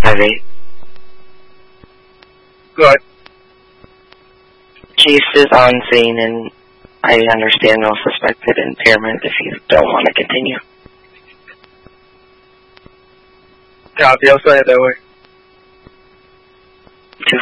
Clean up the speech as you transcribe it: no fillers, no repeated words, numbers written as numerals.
I vape. Good. Case is on scene, and I understand no suspected impairment if you don't want to continue. Copy, I'll say it that way.